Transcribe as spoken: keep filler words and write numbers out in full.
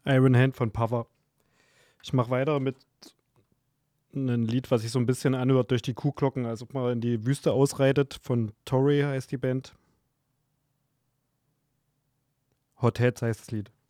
Iron Hand von Pava. Ich mache weiter mit einem Lied, was sich so ein bisschen anhört durch die Kuhglocken, als ob man in die Wüste ausreitet. Von Tory heißt die Band. Hot Heads heißt das Lied.